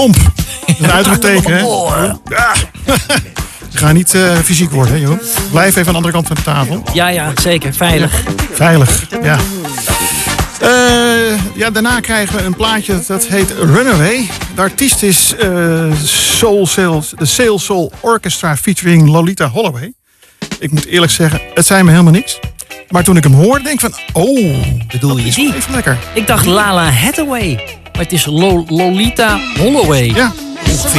Omp. Dat is een uitroepteken, hè? Ja. Ga niet fysiek worden, hè, joh. Blijf even aan de andere kant van de tafel. Ja, zeker. Veilig. Veilig, ja. Daarna krijgen we een plaatje dat heet Runaway. De artiest is de Sail Soul Orchestra featuring Lolita Holloway. Ik moet eerlijk zeggen, het zei me helemaal niks. Maar toen ik hem hoorde, denk ik van... bedoel je die? Even lekker. Ik dacht Lala Hathaway. Maar het is Lolita Holloway. Ja. Ongeveer